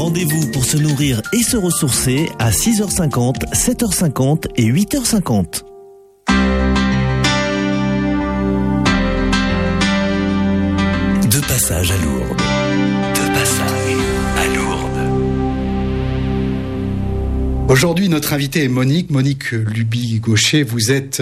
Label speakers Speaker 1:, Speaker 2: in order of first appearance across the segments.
Speaker 1: Rendez-vous pour se nourrir et se ressourcer à 6h50, 7h50 et 8h50. De passage à Lourdes.
Speaker 2: Aujourd'hui, notre invitée est Monique Luby-Gaucher. Vous êtes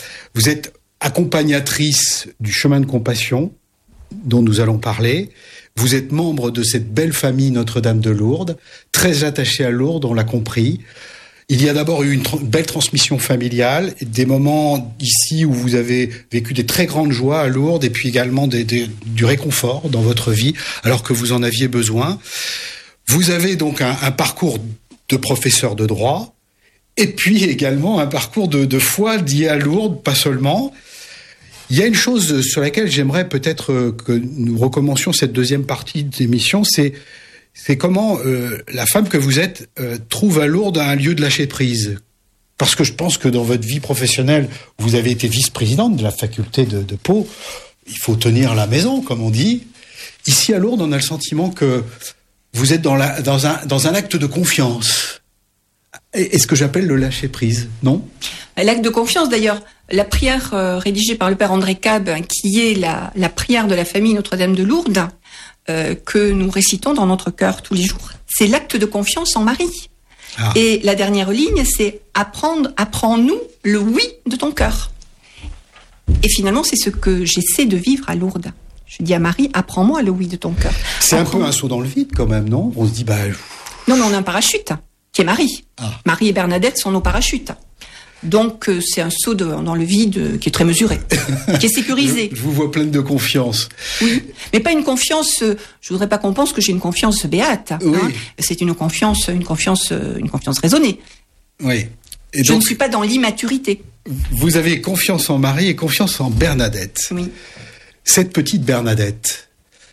Speaker 2: accompagnatrice du chemin de compassion dont nous allons parler. Vous êtes membre de cette belle famille Notre-Dame de Lourdes, très attachée à Lourdes, on l'a compris. Il y a d'abord eu une belle transmission familiale, des moments ici où vous avez vécu des très grandes joies à Lourdes et puis également du réconfort dans votre vie alors que vous en aviez besoin. Vous avez donc un parcours de professeur de droit et puis également un parcours de foi lié à Lourdes, pas seulement. Il y a une chose sur laquelle j'aimerais peut-être que nous recommencions cette deuxième partie de l'émission, c'est comment la femme que vous êtes trouve à Lourdes un lieu de lâcher prise. Parce que je pense que dans votre vie professionnelle, vous avez été vice-présidente de la faculté de Pau. Il faut tenir la maison, comme on dit. Ici à Lourdes, on a le sentiment que vous êtes dans un acte de confiance. Et ce que j'appelle le lâcher prise, non ?
Speaker 3: L'acte de confiance, d'ailleurs, la prière rédigée par le père André Cab, qui est la prière de la famille Notre-Dame de Lourdes, que nous récitons dans notre cœur tous les jours. C'est l'acte de confiance en Marie. Ah. Et la dernière ligne, c'est apprends-nous le oui de ton cœur. Et finalement, c'est ce que j'essaie de vivre à Lourdes. Je dis à Marie, apprends-moi le oui de ton cœur.
Speaker 2: C'est un peu un saut dans le vide quand même, non ? On se dit,
Speaker 3: Non, mais on a un parachute, qui est Marie. Ah. Marie et Bernadette sont nos parachutes. Donc, c'est un saut dans le vide qui est très mesuré, qui est sécurisé.
Speaker 2: Je vous vois pleine de confiance.
Speaker 3: Oui, mais pas une confiance, je voudrais pas qu'on pense que j'ai une confiance béate. Oui. Hein. C'est une confiance raisonnée.
Speaker 2: Oui.
Speaker 3: Et je ne suis pas dans l'immaturité.
Speaker 2: Vous avez confiance en Marie et confiance en Bernadette.
Speaker 3: Oui.
Speaker 2: Cette petite Bernadette,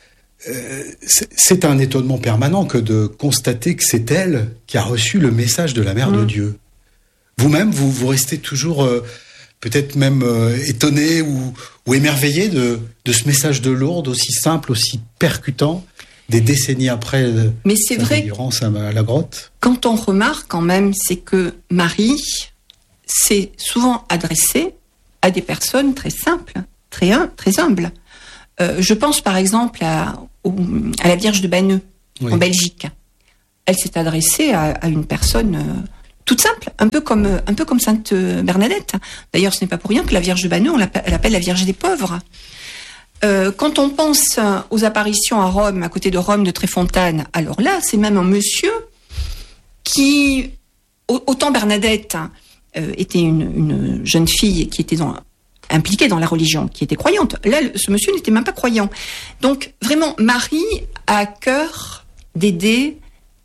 Speaker 2: c'est un étonnement permanent que de constater que c'est elle qui a reçu le message de la Mère de Dieu. Vous-même, vous restez toujours peut-être même étonné ou émerveillé de ce message de Lourdes aussi simple, aussi percutant, des décennies après
Speaker 3: sa
Speaker 2: délivrance à la grotte.
Speaker 3: Quand on remarque quand même, c'est que Marie s'est souvent adressée à des personnes très simples, très humbles. Je pense par exemple à la Vierge de Banneux, en Belgique. Elle s'est adressée à une personne toute simple, un peu comme Sainte Bernadette. D'ailleurs, ce n'est pas pour rien que la Vierge de Banneux, elle appelle la Vierge des pauvres. Quand on pense aux apparitions à Rome, à côté de Rome, de Tréfontane, alors là, c'est même un monsieur qui, autant Bernadette était une jeune fille qui était impliquée dans la religion, qui était croyante. Là, ce monsieur n'était même pas croyant. Donc, vraiment, Marie a à cœur d'aimer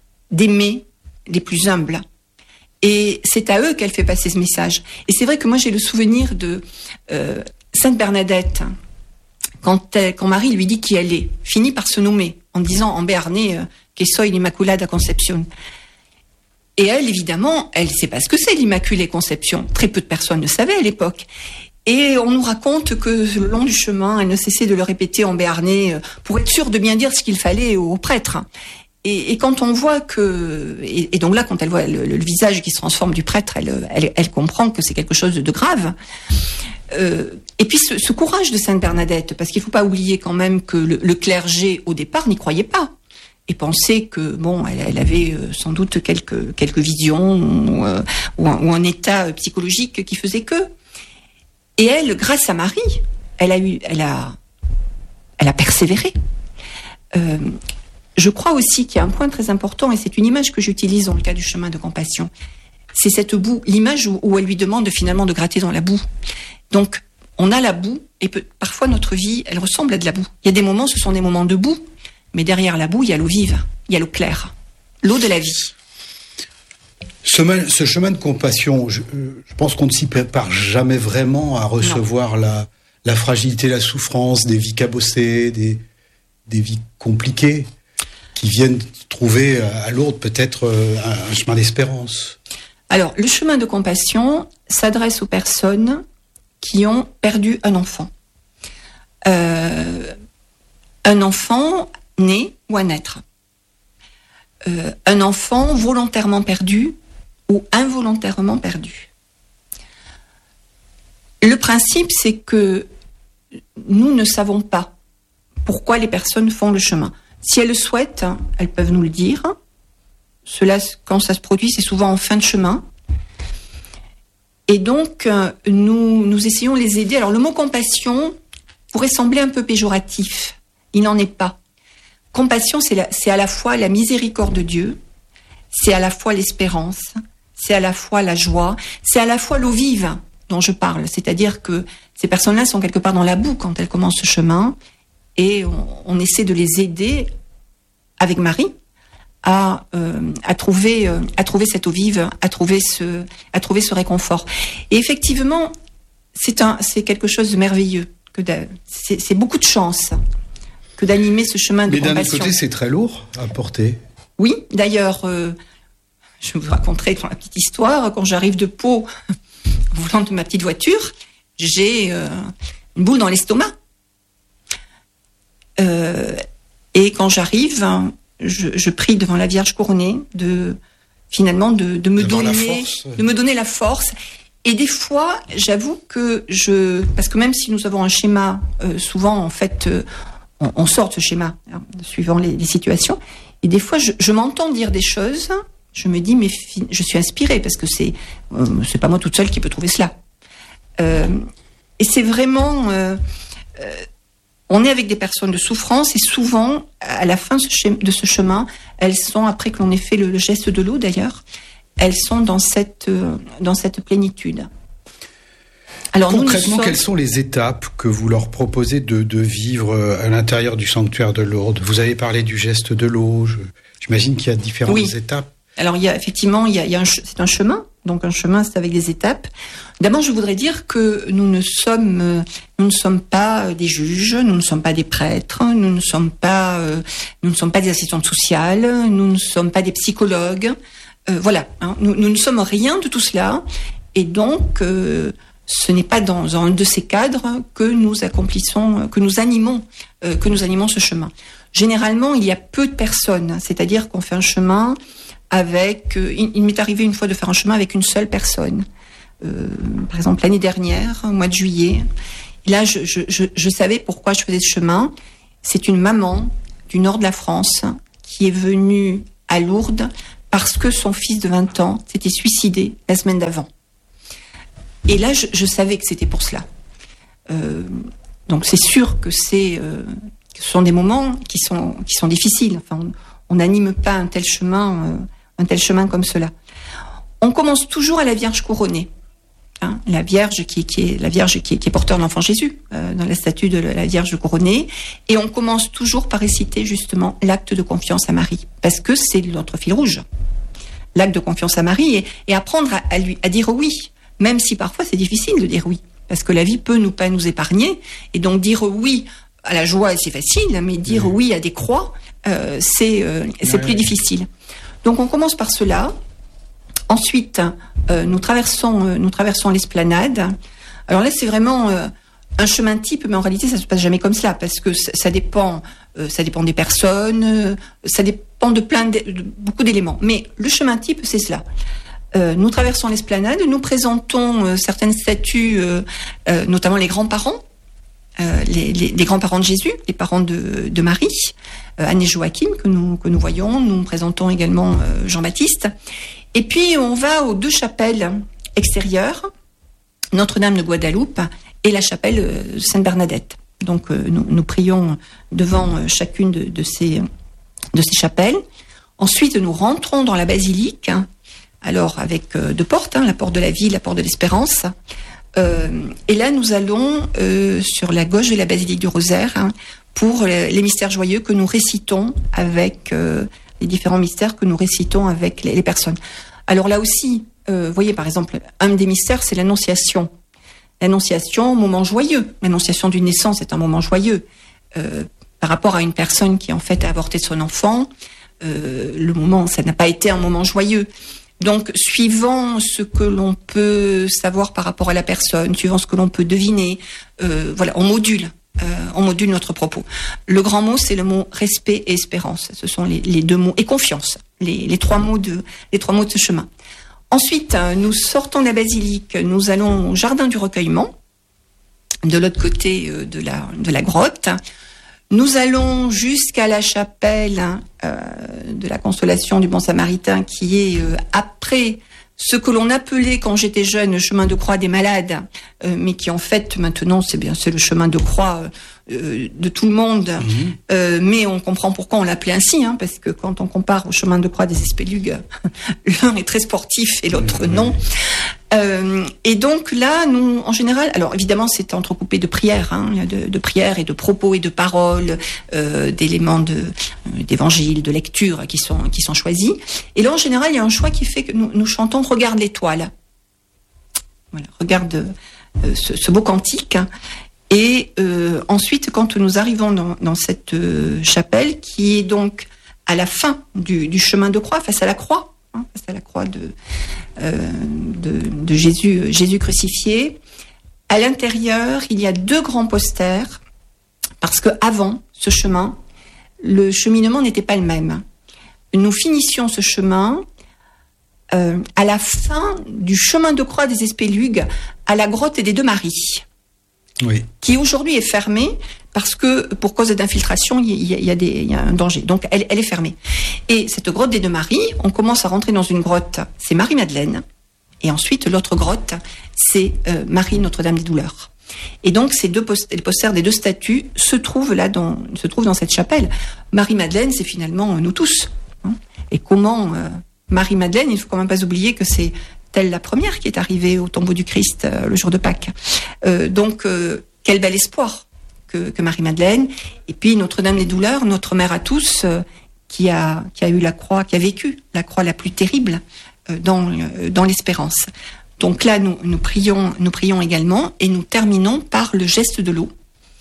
Speaker 3: les plus humbles. Et c'est à eux qu'elle fait passer ce message. Et c'est vrai que moi, j'ai le souvenir de Sainte Bernadette, quand Marie lui dit qui elle est, finit par se nommer, en disant en béarnais « Que soy l'Immaculada Concepción ». Et elle, évidemment, elle ne sait pas ce que c'est l'Immaculée Conception. Très peu de personnes le savaient à l'époque. Et on nous raconte que le long du chemin, elle ne cessait de le répéter en béarnais pour être sûre de bien dire ce qu'il fallait aux prêtres. Et quand on voit et donc là, quand elle voit le visage qui se transforme du prêtre, elle comprend que c'est quelque chose de grave. Et puis ce courage de Sainte Bernadette, parce qu'il ne faut pas oublier quand même que le clergé, au départ, n'y croyait pas. Et pensait que, elle avait sans doute quelques visions ou un état psychologique qui faisait que. Et elle, grâce à Marie, elle a persévéré. Je crois aussi qu'il y a un point très important, et c'est une image que j'utilise dans le cas du chemin de compassion. C'est cette boue, l'image où elle lui demande finalement de gratter dans la boue. Donc, on a la boue, et parfois notre vie, elle ressemble à de la boue. Il y a des moments, ce sont des moments de boue, mais derrière la boue, il y a l'eau vive, il y a l'eau claire, l'eau de la vie.
Speaker 2: Ce chemin de compassion, je pense qu'on ne s'y prépare jamais vraiment à recevoir la fragilité, la souffrance des vies cabossées, des vies compliquées, qui viennent trouver à Lourdes peut-être un chemin d'espérance.
Speaker 3: Alors, le chemin de compassion s'adresse aux personnes qui ont perdu un enfant. Un enfant né ou à naître. un enfant volontairement perdu ou involontairement perdu. Le principe, c'est que nous ne savons pas pourquoi les personnes font le chemin. Si elles le souhaitent, elles peuvent nous le dire. Cela, quand ça se produit, c'est souvent en fin de chemin. Et donc, nous essayons de les aider. Alors, le mot compassion pourrait sembler un peu péjoratif. Il n'en est pas. Compassion, c'est à la fois la miséricorde de Dieu, c'est à la fois l'espérance, c'est à la fois la joie, c'est à la fois l'eau vive dont je parle. C'est-à-dire que ces personnes-là sont quelque part dans la boue quand elles commencent ce chemin, et on essaie de les aider avec Marie à trouver cette eau vive, à trouver ce réconfort. Et effectivement, c'est quelque chose de merveilleux, c'est beaucoup de chance que d'animer ce chemin de compassion.
Speaker 2: Mais d'un autre côté, c'est très lourd à porter.
Speaker 3: Oui, d'ailleurs, je vous raconterai dans la petite histoire, quand j'arrive de Pau, au volant de ma petite voiture, j'ai une boule dans l'estomac. Et quand j'arrive, je prie devant la Vierge couronnée de me donner la force. Et des fois, j'avoue que parce que même si nous avons un schéma, souvent en fait, on sort de ce schéma, hein, suivant les situations. Et des fois, je m'entends dire des choses. Je me dis, mais je suis inspirée parce que c'est pas moi toute seule qui peut trouver cela. Et c'est vraiment, on est avec des personnes de souffrance et souvent, à la fin de ce chemin, elles sont, après que l'on ait fait le geste de l'eau d'ailleurs, elles sont dans cette plénitude. Alors,
Speaker 2: concrètement, quelles sont les étapes que vous leur proposez de vivre à l'intérieur du sanctuaire de Lourdes? Vous avez parlé du geste de l'eau. J'imagine qu'il y a différentes étapes.
Speaker 3: Alors, c'est un chemin. Donc, un chemin, c'est avec des étapes. D'abord, je voudrais dire que nous ne sommes pas des juges, nous ne sommes pas des prêtres, nous ne sommes pas des assistantes sociales, nous ne sommes pas des psychologues. Voilà, hein, nous ne sommes rien de tout cela. Et donc, ce n'est pas dans un de ces cadres que nous accomplissons, que nous animons ce chemin. Généralement, il y a peu de personnes, c'est-à-dire qu'on fait un chemin avec. Il m'est arrivé une fois de faire un chemin avec une seule personne. Par exemple, l'année dernière, au mois de juillet. Et là, je savais pourquoi je faisais ce chemin. C'est une maman du nord de la France qui est venue à Lourdes parce que son fils de 20 ans s'était suicidé la semaine d'avant. Et là, je savais que c'était pour cela. Donc, c'est sûr que ce sont des moments qui sont difficiles. Enfin, on n'anime pas un tel chemin comme cela. On commence toujours à la Vierge couronnée. Hein, la Vierge qui est porteur de l'enfant Jésus, dans la statue de la Vierge couronnée. Et on commence toujours par réciter justement l'acte de confiance à Marie. Parce que c'est notre fil rouge. L'acte de confiance à Marie et apprendre à dire oui. Même si parfois c'est difficile de dire oui, parce que la vie peut pas nous épargner, et donc dire oui à la joie c'est facile, mais dire oui à des croix c'est plus difficile. Donc on commence par cela. Ensuite nous traversons l'esplanade. Alors là c'est vraiment un chemin type, mais en réalité ça se passe jamais comme cela, parce que ça dépend des personnes, ça dépend de beaucoup d'éléments. Mais le chemin type c'est cela. Nous traversons l'esplanade, nous présentons certaines statues, notamment les grands-parents, les grands-parents de Jésus, les parents de Marie, Anne et Joachim que nous voyons. Nous présentons également Jean-Baptiste. Et puis on va aux deux chapelles extérieures, Notre-Dame de Guadeloupe et la chapelle Sainte-Bernadette. Donc nous prions devant chacune de ces chapelles. Ensuite nous rentrons dans la basilique. Alors avec deux portes, la porte de la vie, la porte de l'espérance. Et là, nous allons sur la gauche de la basilique du Rosaire pour les mystères joyeux que nous récitons avec les différents mystères que nous récitons avec les personnes. Alors là aussi, vous voyez par exemple, un des mystères, c'est l'Annonciation. L'Annonciation, moment joyeux. L'Annonciation d'une naissance est un moment joyeux. Par rapport à une personne qui en fait a avorté son enfant, le moment, ça n'a pas été un moment joyeux. Donc, suivant ce que l'on peut savoir par rapport à la personne, suivant ce que l'on peut deviner, voilà, on module. on module notre propos. Le grand mot, c'est le mot respect et espérance. Ce sont les deux mots, et confiance, les trois mots de ce chemin. Ensuite, nous sortons de la basilique, nous allons au jardin du recueillement, de l'autre côté de la grotte. Nous allons jusqu'à la chapelle de la Consolation du Bon Samaritain, qui est après ce que l'on appelait quand j'étais jeune le chemin de croix des malades, mais qui en fait maintenant c'est le chemin de croix de tout le monde. Mais on comprend pourquoi on l'appelait ainsi, parce que quand on compare au chemin de croix des Espélugues, l'un est très sportif et l'autre non. Et donc là, nous, en général, alors évidemment, c'est entrecoupé de prières, de prières et de propos et de paroles, d'éléments d'évangile, de lecture qui sont choisis. Et là, en général, il y a un choix qui fait que nous chantons « Regarde l'étoile ». Voilà, regarde ce beau cantique. Et ensuite, quand nous arrivons dans cette chapelle, qui est donc à la fin du chemin de croix, face à la croix, face à la croix de Jésus crucifié. À l'intérieur, il y a 2 grands posters, parce que avant ce chemin, le cheminement n'était pas le même. Nous finissions ce chemin à la fin du chemin de croix des Espélugues, à la grotte des Deux Maries, qui aujourd'hui est fermée parce que pour cause d'infiltration, il y a un danger. Donc elle est fermée. Et cette grotte des Deux Maries, on commence à rentrer dans une grotte, c'est Marie-Madeleine, et ensuite l'autre grotte, c'est Marie Notre-Dame des Douleurs. Et donc ces les posters des 2 statues se trouvent dans cette chapelle. Marie-Madeleine, c'est finalement nous tous. Et comment Marie-Madeleine, il ne faut quand même pas oublier que c'est elle la première qui est arrivée au tombeau du Christ le jour de Pâques. Donc quel bel espoir que Marie-Madeleine. Et puis Notre-Dame des Douleurs, notre mère à tous, qui a eu la croix, qui a vécu la croix la plus terrible dans l'espérance. Donc là, nous prions également, et nous terminons par le geste de l'eau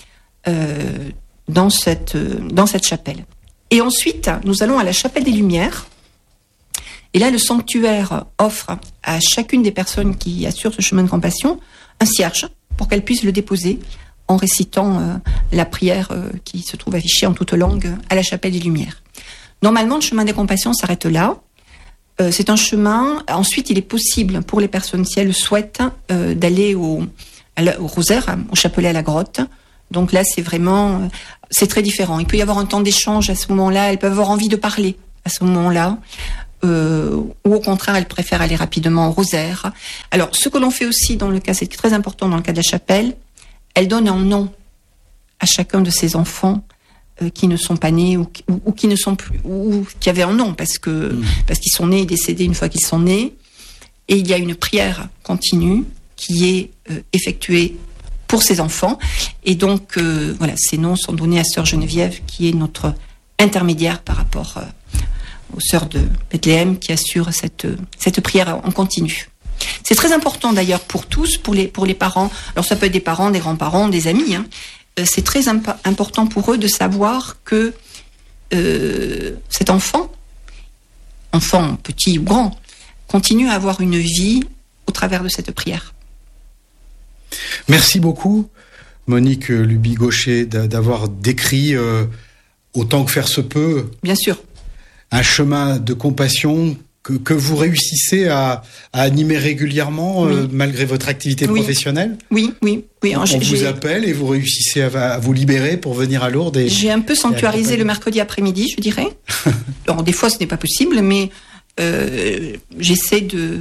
Speaker 3: dans cette chapelle. Et ensuite, nous allons à la chapelle des Lumières. Et là, le sanctuaire offre à chacune des personnes qui assurent ce chemin de compassion un cierge pour qu'elles puissent le déposer en récitant la prière qui se trouve affichée en toute langue à la chapelle des Lumières. Normalement, le chemin des compassions s'arrête là. C'est un chemin. Ensuite, il est possible pour les personnes, si elles le souhaitent, d'aller au rosaire, au chapelet à la grotte. Donc là, c'est très différent. Il peut y avoir un temps d'échange à ce moment-là. Elles peuvent avoir envie de parler à ce moment-là. Ou au contraire, elles préfèrent aller rapidement au rosaire. Alors, ce que l'on fait aussi dans le cas, c'est très important dans le cas de la chapelle, elle donne un nom à chacun de ces enfants qui ne sont pas nés ou qui ne sont plus, ou qui avaient un nom parce qu'ils sont nés et décédés une fois qu'ils sont nés. Et il y a une prière continue qui est effectuée pour ces enfants. Et donc, voilà, ces noms sont donnés à Sœur Geneviève, qui est notre intermédiaire par rapport aux sœurs de Bethléem qui assurent cette prière en continu. C'est très important d'ailleurs pour tous, pour les parents. Alors ça peut être des parents, des grands-parents, des amis. C'est très important pour eux de savoir que cet enfant petit ou grand, continue à avoir une vie au travers de cette prière.
Speaker 2: Merci beaucoup, Monique Luby-Gaucher, d'avoir décrit autant que faire se peut.
Speaker 3: Bien sûr.
Speaker 2: Un chemin de compassion que vous réussissez à animer régulièrement, oui, malgré votre activité professionnelle.
Speaker 3: Oui.
Speaker 2: On vous appelle et vous réussissez à vous libérer pour venir à Lourdes.
Speaker 3: J'ai un peu sanctuarisé le mercredi après-midi, je dirais. Alors, des fois, ce n'est pas possible, mais j'essaie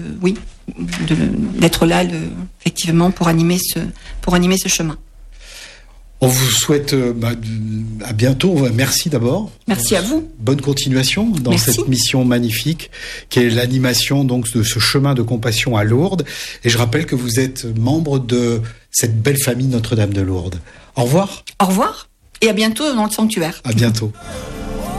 Speaker 3: d'être là, effectivement, pour animer ce chemin.
Speaker 2: On vous souhaite à bientôt. Merci d'abord.
Speaker 3: Merci à vous.
Speaker 2: Bonne continuation dans cette mission magnifique qui est l'animation donc de ce chemin de compassion à Lourdes. Et je rappelle que vous êtes membre de cette belle famille Notre-Dame de Lourdes. Au revoir.
Speaker 3: Au revoir et à bientôt dans le sanctuaire.
Speaker 2: À bientôt.